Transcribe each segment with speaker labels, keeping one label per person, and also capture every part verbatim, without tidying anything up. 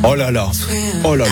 Speaker 1: Oh là là. Oh là là.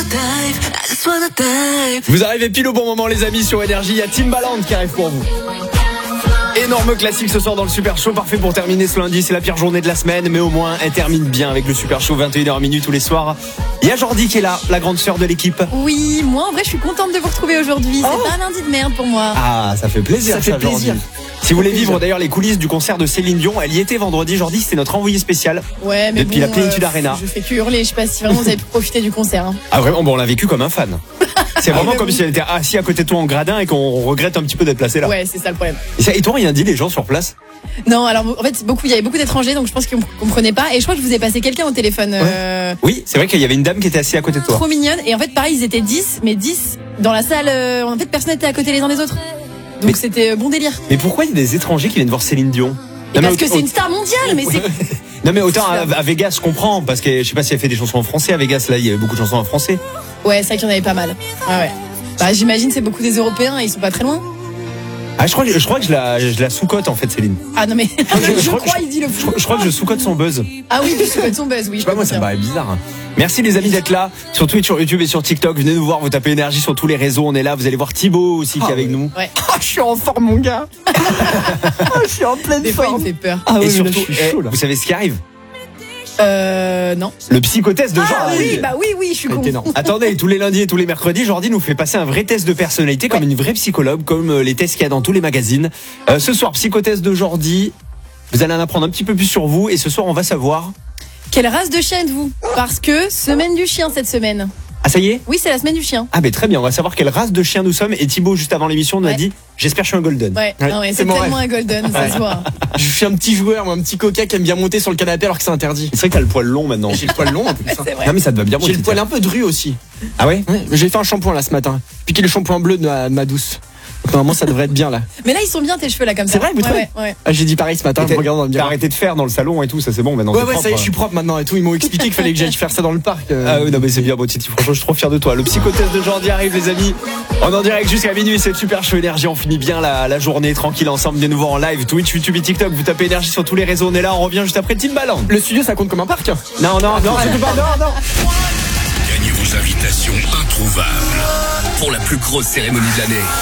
Speaker 1: Vous arrivez pile au bon moment les amis sur Énergie. Il y a Timbaland qui arrive pour vous. Énorme classique ce soir dans le Super Show, parfait pour terminer ce lundi, c'est la pire journée de la semaine, mais au moins elle termine bien avec le Super Show, vingt et une heures minutes tous les soirs. Il y a Jordi qui est là, la grande sœur de l'équipe.
Speaker 2: Oui, moi en vrai je suis contente de vous retrouver aujourd'hui, c'est oh pas un lundi de merde pour moi.
Speaker 1: Ah, ça fait plaisir, ça, ça fait plaisir. Jordi. Si vous voulez vivre d'ailleurs les coulisses du concert de Céline Dion, elle y était vendredi. Jordi, c'était notre envoyé spécial.
Speaker 2: Ouais, mais
Speaker 1: depuis
Speaker 2: bon,
Speaker 1: la Plénitude
Speaker 2: euh,
Speaker 1: Arena.
Speaker 2: Je fais que hurler, je sais pas si vraiment vous avez pu profiter du concert. Hein.
Speaker 1: Ah vraiment, bon, on l'a vécu comme un fan. C'est vraiment ah, comme oui. si elle était assis à côté de toi en gradin et qu'on regrette un petit peu d'être placé là.
Speaker 2: Ouais, c'est ça le problème.
Speaker 1: Et, ça, et toi, rien dit les gens sur place?
Speaker 2: Non, alors en fait, beaucoup, il y avait beaucoup d'étrangers, donc je pense qu'ils comprenaient pas. Et je crois que je vous ai passé quelqu'un au téléphone.
Speaker 1: Ouais.
Speaker 2: Euh...
Speaker 1: Oui, c'est vrai qu'il y avait une dame qui était assise à côté de toi.
Speaker 2: Trop mignonne. Et en fait, pareil, ils étaient dix, mais dix dans la salle. Euh, en fait, personne n'était à côté les uns des autres. Donc mais, c'était bon délire.
Speaker 1: Mais pourquoi il y a des étrangers qui viennent voir Céline Dion?
Speaker 2: Non, parce que c'est une star mondiale, mais c'est.
Speaker 1: Non mais autant à, à Vegas, je comprends, parce que je sais pas si elle fait des chansons en français à Vegas. Là, il y avait beaucoup de chansons en français.
Speaker 2: Ouais, c'est vrai qu'il y en avait pas mal. Ah ouais. Bah j'imagine c'est beaucoup des Européens, ils sont pas très loin.
Speaker 1: Ah je crois que je crois que je la je la sous-cote en fait Céline.
Speaker 2: Ah non mais je, je, je crois
Speaker 1: je,
Speaker 2: il dit le fou.
Speaker 1: Je, je crois que je sous-cote son buzz.
Speaker 2: Ah oui, tu sous-cotes son buzz, oui.
Speaker 1: Je sais pas moi ça me paraît bizarre. Hein. Merci les amis d'être là sur Twitch, sur YouTube et sur TikTok. Venez nous voir, vous tapez Énergie sur tous les réseaux, on est là. Vous allez voir Thibaut aussi oh, qui est avec
Speaker 2: ouais.
Speaker 1: nous.
Speaker 2: Ouais.
Speaker 1: Ah je suis en forme mon gars. Ah, je suis en pleine
Speaker 2: Des
Speaker 1: forme.
Speaker 2: Des fois il me fait peur.
Speaker 1: Ah, et
Speaker 3: oui,
Speaker 1: surtout,
Speaker 3: là, je suis chaud, là.
Speaker 1: vous savez ce qui arrive?
Speaker 2: Euh non.
Speaker 1: Le psychotest de
Speaker 2: ah,
Speaker 1: Jordi.
Speaker 2: Oui, bah oui, oui, je suis con.
Speaker 1: Attendez, tous les lundis et tous les mercredis, Jordi nous fait passer un vrai test de personnalité ouais. comme une vraie psychologue, comme les tests qu'il y a dans tous les magazines. Euh, ce soir, psychotest de Jordi. Vous allez en apprendre un petit peu plus sur vous et ce soir, on va savoir
Speaker 2: quelle race de chien êtes-vous? Parce que semaine du chien cette semaine.
Speaker 1: Ah ça y est?
Speaker 2: Oui, c'est la semaine du chien.
Speaker 1: Ah ben très bien, on va savoir quelle race de chien nous sommes. Et Thibaut, juste avant l'émission, nous ouais. a dit j'espère que je suis un golden.
Speaker 2: Ouais, ouais. Non, ouais, c'est, c'est tellement rêve. Un golden, ça se voit.
Speaker 3: Je suis un petit joueur, moi, un petit coca qui aime bien monter sur le canapé alors que c'est interdit.
Speaker 1: C'est vrai que t'as le poil long maintenant.
Speaker 3: J'ai le poil long en plus.
Speaker 2: Ouais, c'est vrai.
Speaker 1: Non mais ça te va bien.
Speaker 3: J'ai le poil un peu dru aussi.
Speaker 1: Ah ouais,
Speaker 3: ouais. J'ai fait un shampoing là ce matin. Piqué le shampoing bleu de ma, de ma douce. Normalement ça devrait être bien là.
Speaker 2: Mais là ils sont bien tes cheveux là comme ça.
Speaker 3: C'est vrai, vous
Speaker 2: ouais,
Speaker 3: trouvez
Speaker 2: ouais, ouais.
Speaker 3: Ah, j'ai dit pareil ce matin, je regarde dans le miroir.
Speaker 1: T'as arrêté de faire dans le salon et tout, ça c'est bon maintenant.
Speaker 3: Ouais ouais,
Speaker 1: propre,
Speaker 3: ça y est, je suis propre maintenant et tout. Ils m'ont expliqué qu'il fallait que j'aille faire ça dans le parc. Euh...
Speaker 1: Ah oui, non mais c'est bien, bon Titi, franchement je suis trop fier de toi. Le psychotest de Jordi arrive les amis. On est en direct jusqu'à minuit, c'est Super Show Énergie. On finit bien la, la journée tranquille ensemble, des nouveaux en live, Twitch, YouTube et TikTok. Vous tapez Énergie sur tous les réseaux, on est là, on revient juste après Timbaland.
Speaker 3: Le studio ça compte comme un parc?
Speaker 1: Non non non, c'est pas non non.
Speaker 4: Gagnez vos invitations introuvables pour la plus grosse cérémonie de l'année.